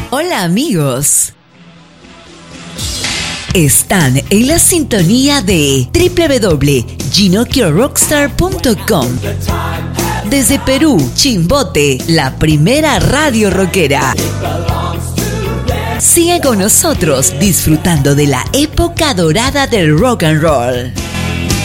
Hola amigos. Están en la sintonía de www.ginocchiorockstar.com. Desde Perú, Chimbote, la primera radio rockera. Sigan con nosotros disfrutando de la época dorada del rock and roll.